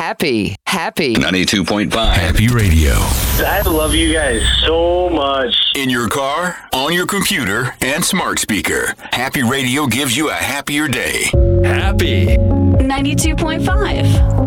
Happy 92.5 Happy Radio. I love you guys so much. in your car, on your computer, and smart speaker. Happy Radio gives you a happier day. Happy. 92.5.